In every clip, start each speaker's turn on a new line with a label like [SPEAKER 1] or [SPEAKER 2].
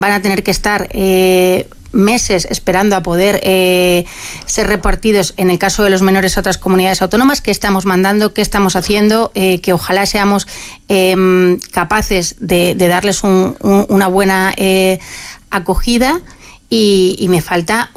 [SPEAKER 1] van a tener que estar meses esperando a poder ser repartidos, en el caso de los menores, a otras comunidades autónomas. ¿Qué estamos mandando? ¿Qué estamos haciendo? Que ojalá seamos capaces de darles una buena acogida, y me falta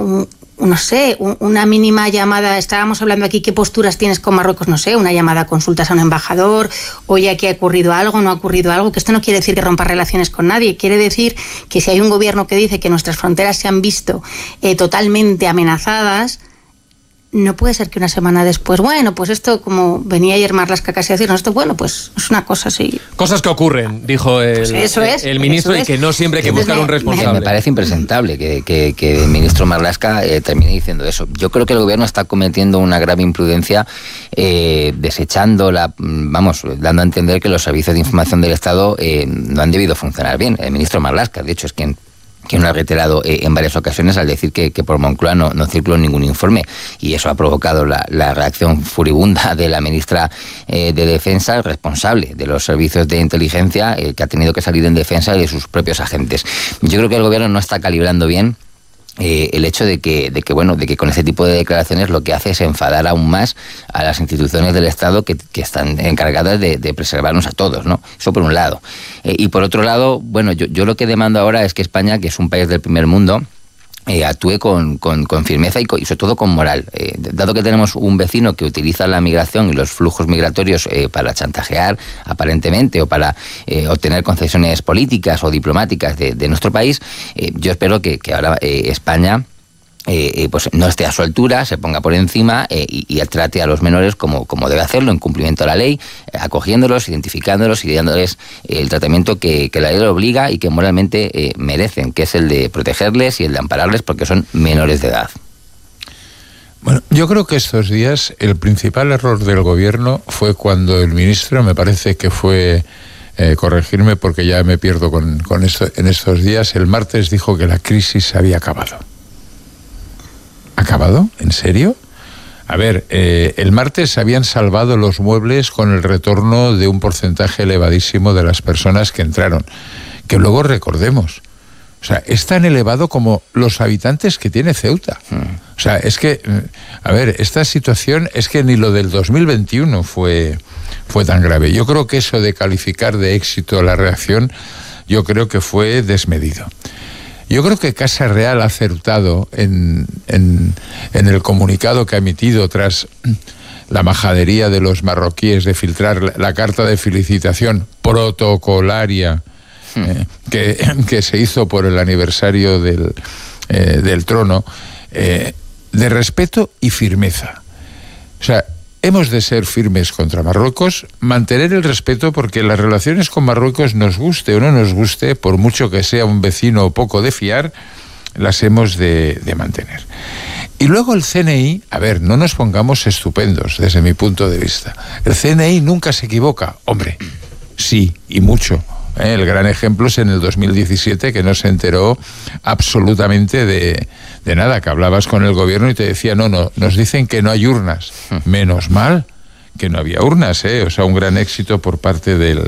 [SPEAKER 1] una mínima llamada. Estábamos hablando aquí, ¿qué posturas tienes con Marruecos? No sé, una llamada a consultas a un embajador, oye, aquí ha ocurrido algo, no ha ocurrido algo, que esto no quiere decir que rompa relaciones con nadie, quiere decir que si hay un gobierno que dice que nuestras fronteras se han visto totalmente amenazadas, no puede ser que una semana después, bueno, pues esto, como venía ayer Marlaska casi a decirnos, esto, bueno, pues es una cosa así.
[SPEAKER 2] Cosas que ocurren, dijo el ministro, y que no siempre hay que buscar un responsable.
[SPEAKER 3] Me parece impresentable que el ministro Marlaska termine diciendo eso. Yo creo que el gobierno está cometiendo una grave imprudencia, dando a entender que los servicios de información del Estado no han debido funcionar bien. El ministro Marlaska, de hecho, es quien lo ha reiterado en varias ocasiones al decir que por Moncloa no circuló ningún informe, y eso ha provocado la reacción furibunda de la ministra de Defensa, responsable de los servicios de inteligencia, que ha tenido que salir en defensa de sus propios agentes. Yo creo que el gobierno no está calibrando bien el hecho de que con este tipo de declaraciones lo que hace es enfadar aún más a las instituciones del Estado que están encargadas de preservarnos a todos, ¿no? Eso por un lado. Y por otro lado, yo lo que demando ahora es que España, que es un país del primer mundo, actúe con firmeza y sobre todo con moral. Dado que tenemos un vecino que utiliza la migración y los flujos migratorios para chantajear, aparentemente, o para obtener concesiones políticas o diplomáticas de nuestro país, yo espero que ahora España pues no esté a su altura, se ponga por encima y trate a los menores como debe hacerlo, en cumplimiento de la ley, acogiéndolos, identificándolos y dándoles el tratamiento que la ley les obliga y que moralmente merecen, que es el de protegerles y el de ampararles porque son menores de edad.
[SPEAKER 4] Bueno, yo creo que estos días el principal error del gobierno fue cuando el ministro, me parece que fue, corregirme porque ya me pierdo con esto, en estos días, el martes dijo que la crisis se había acabado. ¿Acabado? ¿En serio? A ver, el martes se habían salvado los muebles con el retorno de un porcentaje elevadísimo de las personas que entraron. Que luego recordemos, o sea, es tan elevado como los habitantes que tiene Ceuta. O sea, es que, a ver, esta situación es que ni lo del 2021 fue tan grave. Yo creo que eso de calificar de éxito la reacción, yo creo que fue desmedido. Yo creo que Casa Real ha acertado en el comunicado que ha emitido tras la majadería de los marroquíes de filtrar la carta de felicitación protocolaria que se hizo por el aniversario del trono, de respeto y firmeza. O sea, hemos de ser firmes contra Marruecos, mantener el respeto, porque las relaciones con Marruecos, nos guste o no nos guste, por mucho que sea un vecino poco de fiar, las hemos de mantener. Y luego el CNI, a ver, no nos pongamos estupendos desde mi punto de vista. El CNI nunca se equivoca. Hombre, sí, y mucho. El gran ejemplo es en el 2017, que no se enteró absolutamente de nada, que hablabas con el gobierno y te decía, no, nos dicen que no hay urnas. Menos mal que no había urnas, o sea, un gran éxito por parte del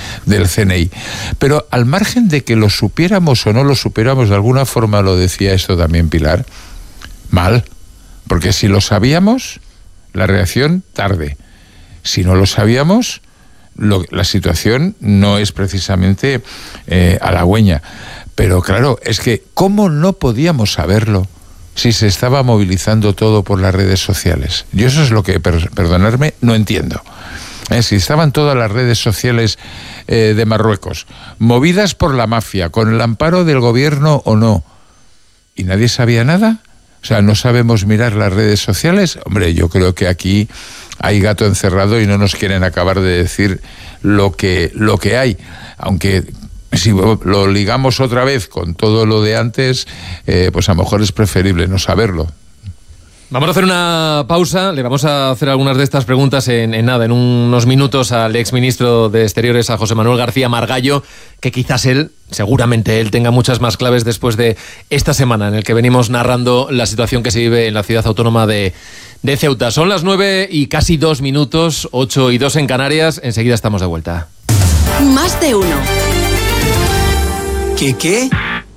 [SPEAKER 4] CNI. Pero al margen de que lo supiéramos o no lo supiéramos, de alguna forma lo decía esto también Pilar, mal, porque si lo sabíamos, la reacción tarde. Si no lo sabíamos, la situación no es precisamente halagüeña. Pero claro, es que ¿cómo no podíamos saberlo si se estaba movilizando todo por las redes sociales? Yo eso es lo que, perdonadme, no entiendo. Si estaban todas las redes sociales de Marruecos movidas por la mafia, con el amparo del gobierno o no, y nadie sabía nada, o sea, no sabemos mirar las redes sociales. Hombre, yo creo que aquí hay gato encerrado y no nos quieren acabar de decir lo que hay, aunque si lo ligamos otra vez con todo lo de antes, pues a lo mejor es preferible no saberlo.
[SPEAKER 2] Vamos a hacer una pausa, le vamos a hacer algunas de estas preguntas en unos minutos al exministro de Exteriores, a José Manuel García Margallo, que quizás seguramente él tenga muchas más claves después de esta semana en el que venimos narrando la situación que se vive en la ciudad autónoma de Ceuta. Son las 9 y casi 2 minutos, 8 y 2 en Canarias, enseguida estamos de vuelta.
[SPEAKER 5] Más de uno.
[SPEAKER 6] ¿Qué?